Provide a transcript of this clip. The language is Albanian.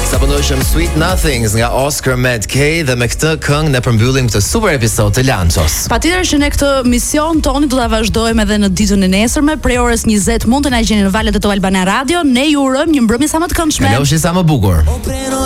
Sa përndoshëm Sweet Nothings nga Oscar Matt Kay dhe me këtë këngë ne përmbyllim këtë super episod të Lanços. Patjetër që ne këtë mision toni do ta vazhdojmë edhe në ditën e nesërme, prej orës 20 mund të na gjeni në valët e Top Albania Radio. Ne ju urojmë një mbrëmje sa më të këndshme. Kalofshi sa më bukur.